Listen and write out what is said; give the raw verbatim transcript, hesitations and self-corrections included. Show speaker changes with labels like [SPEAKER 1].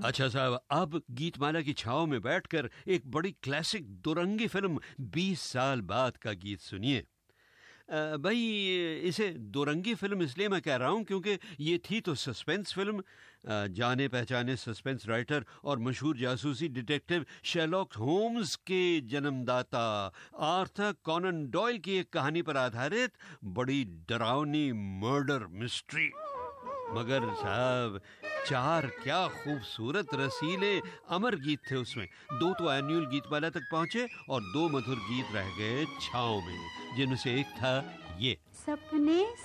[SPEAKER 1] अच्छा साहब, अब गीतमाला की छाव में बैठकर एक बड़ी क्लासिक दुरंगी फिल्म बीस साल बाद का गीत सुनिए। अ, भाई इसे दुरंगी फिल्म इसलिए मैं कह रहा हूँ क्योंकि ये थी तो सस्पेंस फिल्म। अ, जाने पहचाने सस्पेंस राइटर और मशहूर जासूसी डिटेक्टिव शेरलॉक होम्स के जन्मदाता आर्थर कॉनन डॉयल की एक कहानी पर आधारित बड़ी डरावनी मर्डर मिस्ट्री। मगर साहब, चार क्या खूबसूरत रसीले अमर गीत थे उसमें। दो तो एनुअल गीतमाला तक पहुंचे और दो मधुर गीत रह गए छाँव में, जिनमें से एक था ये।
[SPEAKER 2] सपने